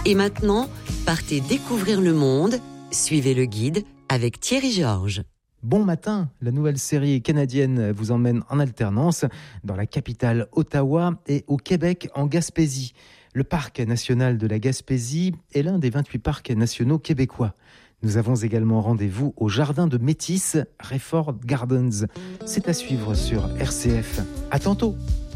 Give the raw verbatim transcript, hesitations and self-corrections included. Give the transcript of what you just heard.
Et maintenant, partez découvrir le monde. Suivez le guide avec Thierry Georges. Bon matin, la nouvelle série canadienne vous emmène en alternance dans la capitale Ottawa et au Québec en Gaspésie. Le parc national de la Gaspésie est l'un des vingt-huit parcs nationaux québécois. Nous avons également rendez-vous au jardin de Métis, Rayford Gardens. C'est à suivre sur R C F. À tantôt.